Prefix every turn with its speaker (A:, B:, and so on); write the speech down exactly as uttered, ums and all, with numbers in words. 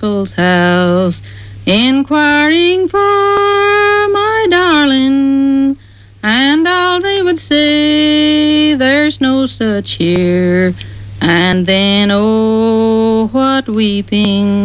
A: uncle's house, inquiring for my darling, and all they would say, there's no such here. And then, oh, what weeping